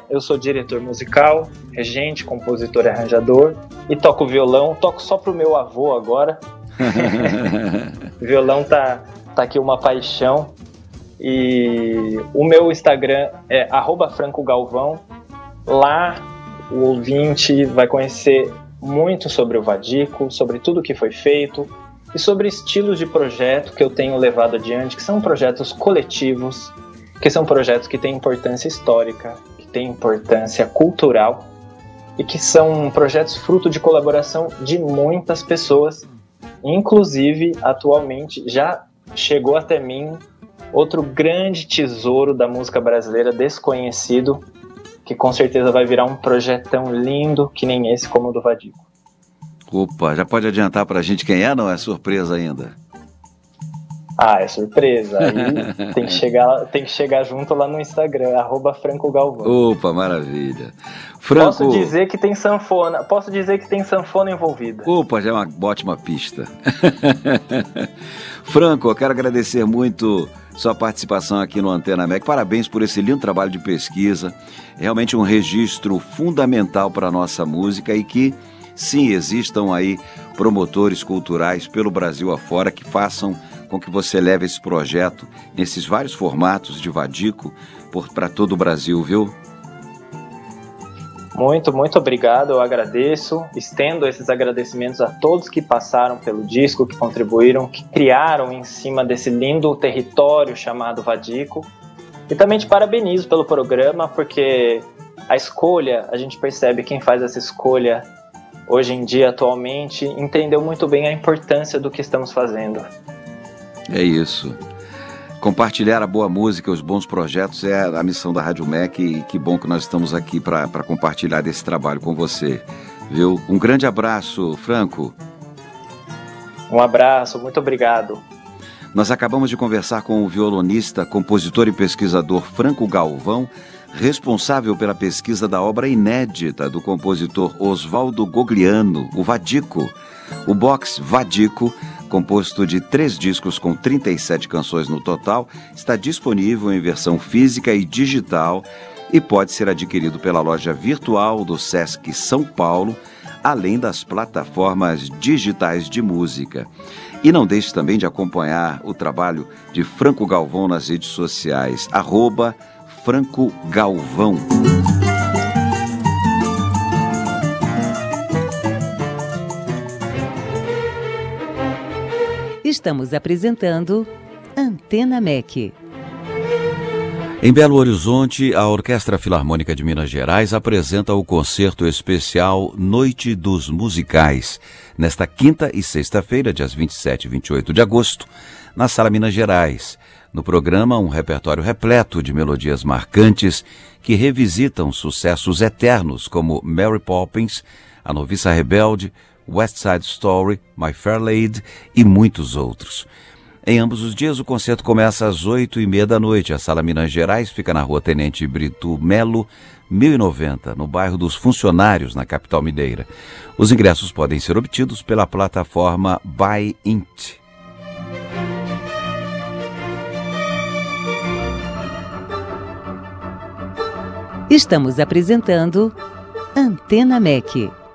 eu sou diretor musical, regente, compositor e arranjador, e toco violão. Toco só pro meu avô agora. Violão tá aqui uma paixão. E o meu Instagram é @francogalvão. Lá o ouvinte vai conhecer muito sobre o Vadico, sobre tudo que foi feito e sobre estilos de projeto que eu tenho levado adiante, que são projetos coletivos, que são projetos que têm importância histórica, que têm importância cultural e que são projetos fruto de colaboração de muitas pessoas. Inclusive, atualmente, já chegou até mim outro grande tesouro da música brasileira desconhecido, que com certeza vai virar um projetão lindo, que nem esse como o do Vadico. Opa, já pode adiantar pra gente quem é, não é surpresa ainda? Ah, é surpresa. Aí tem que chegar junto lá no Instagram, @francogalvão. Opa, maravilha. Franco... Posso dizer que tem sanfona envolvida. Opa, já é uma ótima pista. Franco, eu quero agradecer muito sua participação aqui no Antena MEC. Parabéns por esse lindo trabalho de pesquisa. Realmente um registro fundamental para a nossa música e que, sim, existam aí promotores culturais pelo Brasil afora que façam com que você leve esse projeto nesses vários formatos de Vadico para todo o Brasil, viu? Muito, muito obrigado, eu agradeço. Estendo esses agradecimentos a todos que passaram pelo disco, que contribuíram, que criaram em cima desse lindo território chamado Vadico. E também te parabenizo pelo programa, porque a escolha, a gente percebe quem faz essa escolha hoje em dia, atualmente, entendeu muito bem a importância do que estamos fazendo. É isso. Compartilhar a boa música, os bons projetos é a missão da Rádio MEC e que bom que nós estamos aqui para compartilhar esse trabalho com você, viu? Um grande abraço, Franco. Um abraço, muito obrigado. Nós acabamos de conversar com o violonista, compositor e pesquisador Franco Galvão, responsável pela pesquisa da obra inédita do compositor Oswaldo Gogliano, o Vadico. O box Vadico, composto de 3 discos com 37 canções no total, está disponível em versão física e digital e pode ser adquirido pela loja virtual do Sesc São Paulo, além das plataformas digitais de música. E não deixe também de acompanhar o trabalho de Franco Galvão nas redes sociais, @Franco Galvão. Estamos apresentando Antena MEC. Em Belo Horizonte, a Orquestra Filarmônica de Minas Gerais apresenta o concerto especial Noite dos Musicais, nesta quinta e sexta-feira, dias 27 e 28 de agosto, na Sala Minas Gerais. No programa, um repertório repleto de melodias marcantes que revisitam sucessos eternos como Mary Poppins, A Noviça Rebelde, West Side Story, My Fair Lady e muitos outros. Em ambos os dias, o concerto começa às 8h30 da noite. A Sala Minas Gerais fica na Rua Tenente Brito Melo, 1090, no bairro dos Funcionários, na capital mineira. Os ingressos podem ser obtidos pela plataforma Buy Int. Estamos apresentando Antena MEC.